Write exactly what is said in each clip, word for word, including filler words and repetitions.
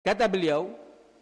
Kata beliau,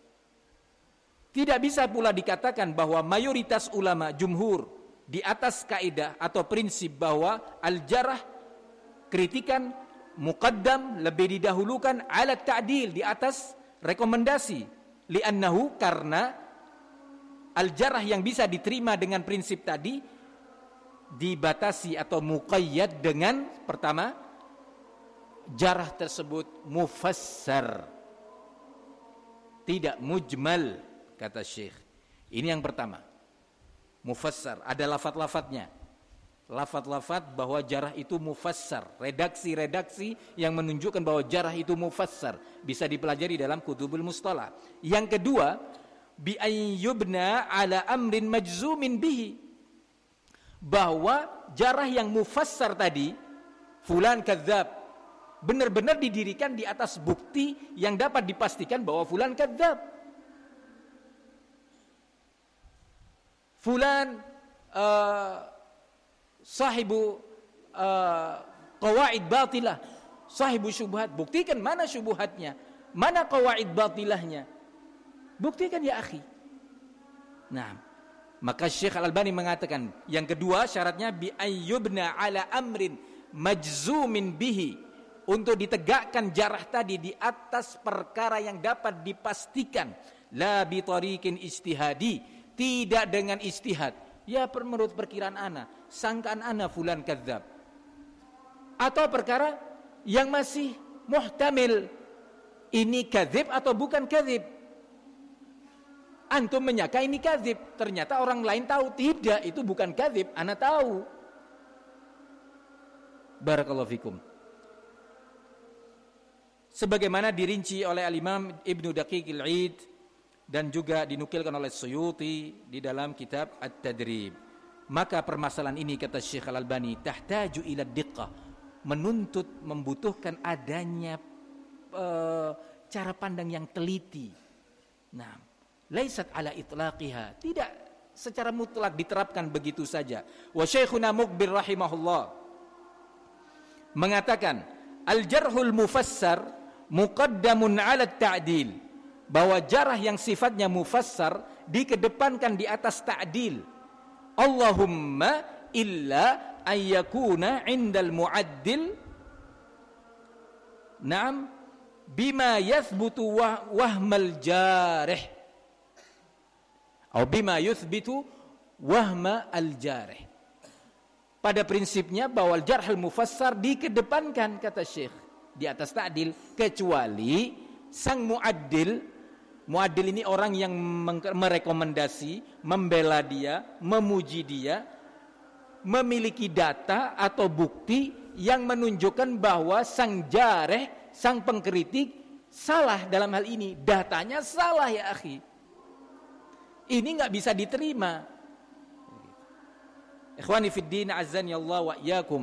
tidak bisa pula dikatakan bahwa mayoritas ulama jumhur di atas kaidah atau prinsip bahwa al-jarh, kritikan, muqaddam, lebih didahulukan ala ta'dil, di atas rekomendasi. Li'annahu, karena al-jarh yang bisa diterima dengan prinsip tadi dibatasi atau muqayyad dengan, pertama, jarh tersebut mufassar, tidak mujmal, kata Syekh. Ini yang pertama, mufassar, ada lafaz-lafaznya, lafaz-lafaz bahwa jarh itu mufassar, redaksi-redaksi yang menunjukkan bahwa jarh itu mufassar, bisa dipelajari dalam kutubul mustalah. Yang kedua, bi ayyubna ala amrin majzumin bihi, bahwa jarh yang mufassar tadi, fulan kadzab, benar-benar didirikan di atas bukti yang dapat dipastikan bahwa fulan kadzab. Fulan uh, sahibu uh, qawaid batilah, sahibu syubhat, buktikan mana syubhatnya, mana qawaid batilahnya, buktikan ya akhi. Nah, maka Syekh Al-Albani mengatakan yang kedua syaratnya bi ayyubna ala amrin majzumin bihi, untuk ditegakkan jarh tadi di atas perkara yang dapat dipastikan, la bi tariqin ijtihadi, tidak dengan ijtihad, ya menurut perkiraan ana, sangkaan ana fulan kadzab, atau perkara yang masih muhtamil, ini kadzib atau bukan kadzib, antum menyangka ini kadzib, ternyata orang lain tahu tidak, itu bukan kadzib, ana tahu. Barakallahu fikum. Sebagaimana dirinci oleh Al-Imam Ibnu Daqiq Al-Id dan juga dinukilkan oleh Suyuti di dalam kitab At-Tadrib. Maka permasalahan ini, kata Syekh Al-Albani, tahtaju ila diqqah, menuntut, membutuhkan adanya uh, cara pandang yang teliti. Nah, laisat ala itlaqiha, tidak secara mutlak diterapkan begitu saja. Wa Syekhuna Muqbil rahimahullah mengatakan, al-jarhul mufassar muqaddamun ala ta'dil, bahwa jarh yang sifatnya mufassar dikedepankan di atas ta'dil. Allahumma illa ayyakuna indal mu'addil na'am bima yathbutu wah, wahmal jarih atau bima yuthbitu wahma al-jarih. Pada prinsipnya bahwa al-jarh al-mufassar dikedepankan, kata Syekh, di atas ta'dil, kecuali sang muaddil. Muaddil ini orang yang merekomendasi, membela dia, memuji dia, memiliki data atau bukti yang menunjukkan bahwa sang jareh, sang pengkritik salah dalam hal ini, datanya salah ya akhi. Ini nggak bisa diterima. Ikhwani fid din, azzani Allah wa iyyakum.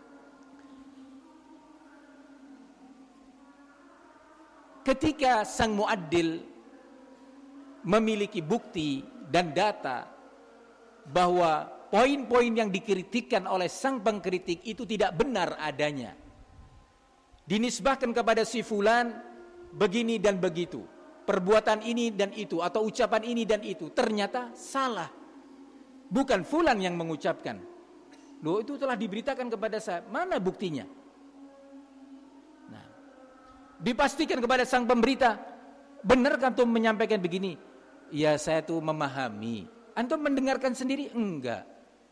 Ketika sang muaddil memiliki bukti dan data bahwa poin-poin yang dikritikkan oleh sang pengkritik itu tidak benar adanya, dinisbahkan kepada si fulan begini dan begitu, perbuatan ini dan itu, atau ucapan ini dan itu, ternyata salah, bukan fulan yang mengucapkan. Loh, itu telah diberitakan kepada saya, mana buktinya? Nah, dipastikan kepada sang pemberita, benar kan antum menyampaikan begini? Ya, saya tuh memahami. Antum mendengarkan sendiri? Enggak.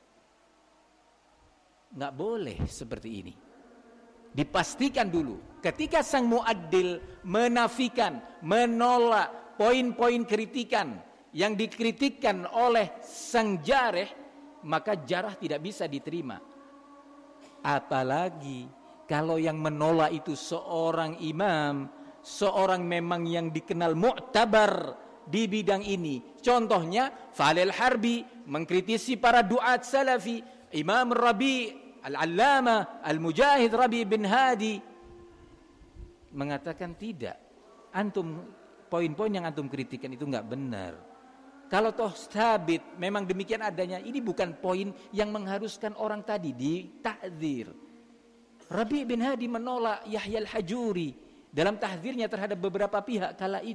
Enggak boleh seperti ini. Dipastikan dulu. Ketika sang muaddil menafikan, menolak poin-poin kritikan yang dikritikkan oleh sang jareh, maka jarah tidak bisa diterima. Apalagi kalau yang menolak itu seorang imam, seorang memang yang dikenal mu'tabar di bidang ini. Contohnya Falil Harbi mengkritisi para duat salafi, Imam Rabi, Al-Allamah, Al-Mujahid Rabi bin Hadi mengatakan tidak, antum poin-poin yang antum kritikan itu enggak benar. Kalau toh sabit memang demikian adanya, ini bukan poin yang mengharuskan orang tadi di ta'dzir. Rabi bin Hadi menolak Yahya al-Hajuri dalam tahdzirnya terhadap beberapa pihak kala itu.